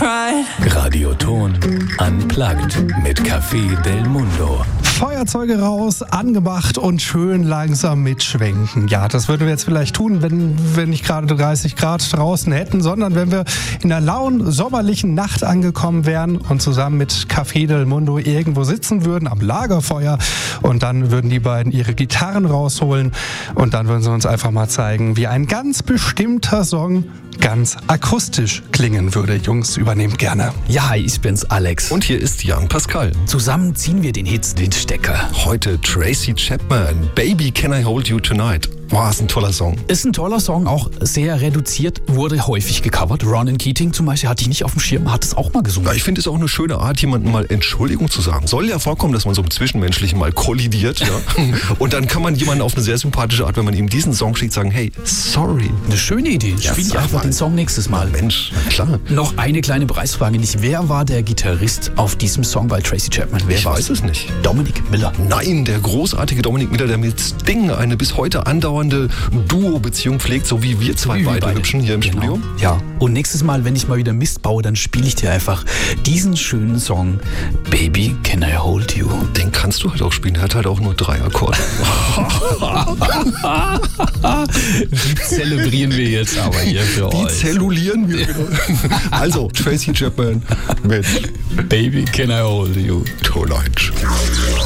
pride. Radioton Unplugged mit Café Del Mundo. Feuerzeuge raus, angemacht und schön langsam mitschwenken. Ja, das würden wir jetzt vielleicht tun, wenn wir nicht gerade 30 Grad draußen hätten, sondern wenn wir in einer lauen, sommerlichen Nacht angekommen wären und zusammen mit Café Del Mundo irgendwo sitzen würden am Lagerfeuer und dann würden die beiden ihre Gitarren rausholen und dann würden sie uns einfach mal zeigen, wie ein ganz bestimmter Song ganz akustisch klingen würde. Jungs, übernehmt gerne. Ja, hi, ich bin's, Alex. Und hier ist Jan Pascal. Zusammen ziehen wir den Hit den Stecker. Heute Tracy Chapman, Baby Can I Hold You Tonight. Boah, ist ein toller Song. Ist ein toller Song, auch sehr reduziert, wurde häufig gecovert. Ronan Keating zum Beispiel hatte ich nicht auf dem Schirm, hat es auch mal gesungen. Ja, ich finde es auch eine schöne Art, jemandem mal Entschuldigung zu sagen. Soll ja vorkommen, dass man so im Zwischenmenschlichen mal kollidiert. Ja? Und dann kann man jemanden auf eine sehr sympathische Art, wenn man ihm diesen Song schickt, sagen, hey, sorry. Eine schöne Idee. Ja, Spiele ich einfach den Song nächstes Mal. Mensch, klar. Noch eine kleine Preisfrage nicht. Wer war der Gitarrist auf diesem Song bei Tracy Chapman? Ich weiß es nicht. Dominik Miller. Nein, der großartige Dominik Miller, der mit Sting eine bis heute andauernde Duo-Beziehung pflegt, so wie wir zwei beide Hübschen hier im Studio. Ja, und nächstes Mal, wenn ich mal wieder Mist baue, dann spiele ich dir einfach diesen schönen Song Baby Can I Hold You. Den kannst du halt auch spielen, der hat halt auch nur 3 Akkorde. Die zelebrieren wir jetzt aber hier für Die euch. zellulieren wir. Also, Tracy Chapman mit Baby Can I Hold You Tonight.